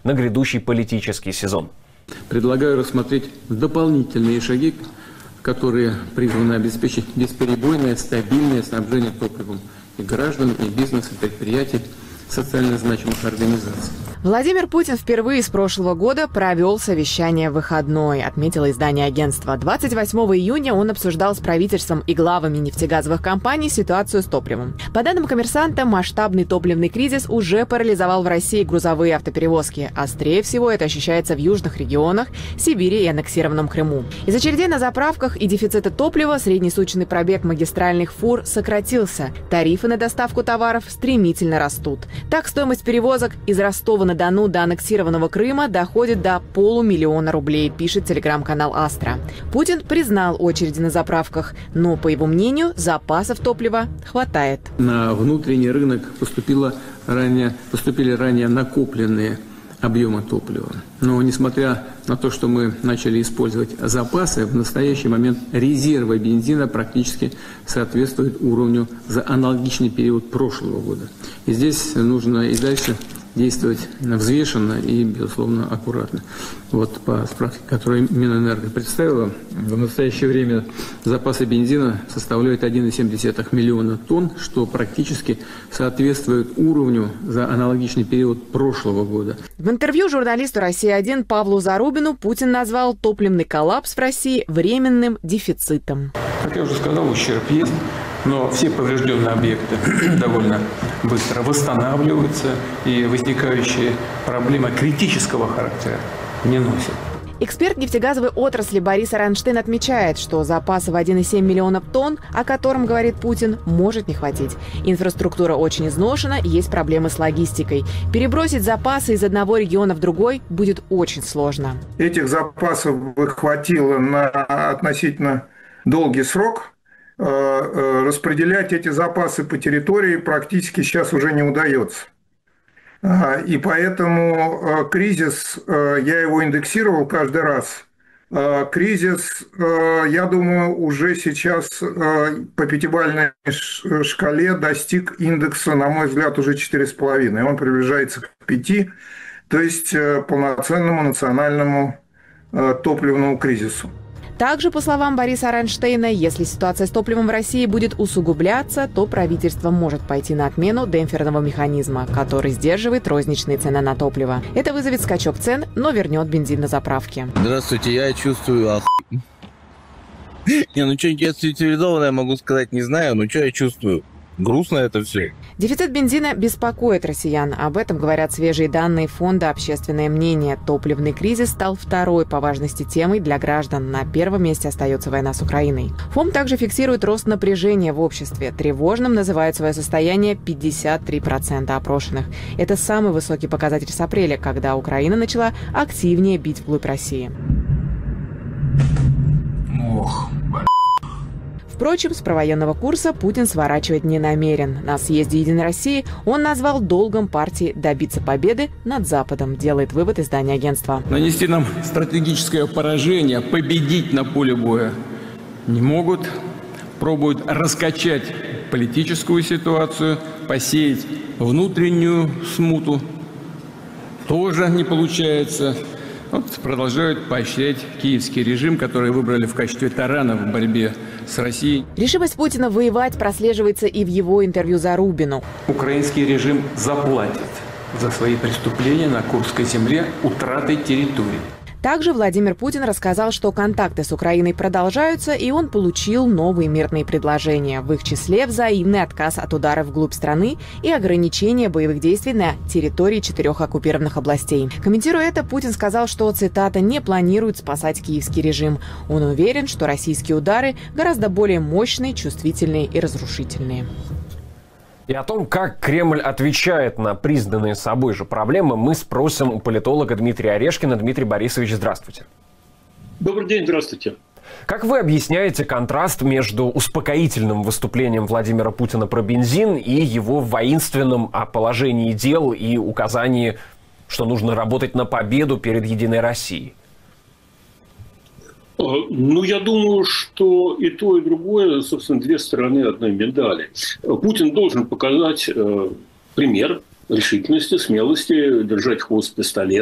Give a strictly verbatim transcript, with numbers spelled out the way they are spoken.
на грядущий политический сезон. Предлагаю рассмотреть дополнительные шаги, которые призваны обеспечить бесперебойное, стабильное снабжение топливом и граждан, и бизнеса, и предприятий, социально значимых организаций. Владимир Путин впервые с прошлого года провел совещание в выходной, отметило издание агентства. двадцать восьмого июня он обсуждал с правительством и главами нефтегазовых компаний ситуацию с топливом. По данным «Коммерсанта», масштабный топливный кризис уже парализовал в России грузовые автоперевозки. Острее всего это ощущается в южных регионах, Сибири и аннексированном Крыму. Из очередей на заправках и дефицита топлива среднесуточный пробег магистральных фур сократился. Тарифы на доставку товаров стремительно растут. Так, стоимость перевозок из Ростова-на-Дону до аннексированного Крыма доходит до полумиллиона рублей, пишет телеграм-канал «Астра». Путин признал очереди на заправках, но, по его мнению, запасов топлива хватает. На внутренний рынок поступило ранее, поступили ранее накопленные объемы топлива. Но, несмотря на то, что мы начали использовать запасы, в настоящий момент резервы бензина практически соответствуют уровню за аналогичный период прошлого года. И здесь нужно и дальше действовать взвешенно и, безусловно, аккуратно. Вот по справке, которую Минэнерго представила, в настоящее время запасы бензина составляют один и семь десятых миллиона тонн, что практически соответствует уровню за аналогичный период прошлого года. В интервью журналисту «Россия один» Павлу Зарубину Путин назвал топливный коллапс в России временным дефицитом. Как я уже сказал, ущерб есть. Но все поврежденные объекты довольно быстро восстанавливаются, и возникающие проблемы критического характера не носят. Эксперт нефтегазовой отрасли Борис Аронштейн отмечает, что запаса в один и семь миллионов тонн, о котором говорит Путин, может не хватить. Инфраструктура очень изношена, есть проблемы с логистикой. Перебросить запасы из одного региона в другой будет очень сложно. Этих запасов хватило на относительно долгий срок. Распределять эти запасы по территории практически сейчас уже не удается. И поэтому кризис, я его индексировал каждый раз, кризис, я думаю, уже сейчас по пятибалльной шкале достиг индекса, на мой взгляд, уже четыре с половиной. Он приближается к пяти, то есть полноценному национальному топливному кризису. Также, по словам Бориса Аронштейна, если ситуация с топливом в России будет усугубляться, то правительство может пойти на отмену демпферного механизма, который сдерживает розничные цены на топливо. Это вызовет скачок цен, но вернет бензин на заправке. Здравствуйте, я чувствую ох... Не, ну что-нибудь цивилизованное могу сказать, не знаю, но что я чувствую? Грустно это все. Дефицит бензина беспокоит россиян. Об этом говорят свежие данные фонда «Общественное мнение». Топливный кризис стал второй по важности темой для граждан. На первом месте остается война с Украиной. Фонд также фиксирует рост напряжения в обществе. Тревожным называют свое состояние пятьдесят три процента опрошенных. Это самый высокий показатель с апреля, когда Украина начала активнее бить вглубь России. Ох, Впрочем, с провоенного курса Путин сворачивать не намерен. На съезде «Единой России» он назвал долгом партии добиться победы над Западом, делает вывод издание агентства. Нанести нам стратегическое поражение, победить на поле боя не могут. Пробуют раскачать политическую ситуацию, посеять внутреннюю смуту. Тоже не получается. Вот продолжают поощрять киевский режим, который выбрали в качестве тарана в борьбе с Россией. Решимость Путина воевать прослеживается и в его интервью Зарубину. Украинский режим заплатит за свои преступления на Курской земле утратой территории. Также Владимир Путин рассказал, что контакты с Украиной продолжаются, и он получил новые мирные предложения. В их числе взаимный отказ от ударов вглубь страны и ограничение боевых действий на территории четырех оккупированных областей. Комментируя это, Путин сказал, что, цитата, «не планирует спасать киевский режим». Он уверен, что российские удары гораздо более мощные, чувствительные и разрушительные. И о том, как Кремль отвечает на признанные собой же проблемы, мы спросим у политолога Дмитрия Орешкина. Дмитрий Борисович, здравствуйте. Добрый день, здравствуйте. Как вы объясняете контраст между успокоительным выступлением Владимира Путина про бензин и его воинственным о положении дел и указании, что нужно работать на победу перед «Единой Россией»? Ну, я думаю, что и то, и другое, собственно, две стороны одной медали. Путин должен показать э, пример решительности, смелости, держать хвост пистолета.